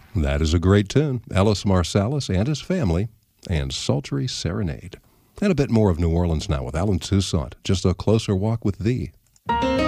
That is a great tune. Ellis Marsalis and his family, and Sultry Serenade. And a bit more of New Orleans now with Alan Toussaint. Just a closer walk with thee.